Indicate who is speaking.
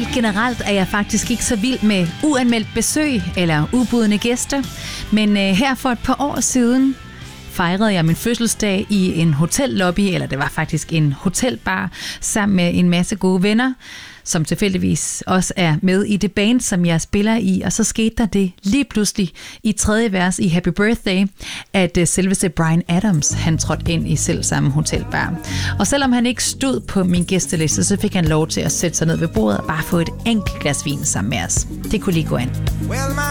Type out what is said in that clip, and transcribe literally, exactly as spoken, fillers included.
Speaker 1: Helt generelt er jeg faktisk ikke så vild med uanmeldt besøg eller ubudne gæster, men øh, her for et par år siden fejrede jeg min fødselsdag i en hotellobby, eller det var faktisk en hotelbar, sammen med en masse gode venner, som tilfældigvis også er med i det band, som jeg spiller i. Og så skete der det lige pludselig i tredje vers i Happy Birthday, at uh, selveste Bryan Adams, han trådte ind i selv samme hotelbar. Og selvom han ikke stod på min gæsteliste, så fik han lov til at sætte sig ned ved bordet og bare få et enkelt glas vin sammen med os. Det kunne lige gå an.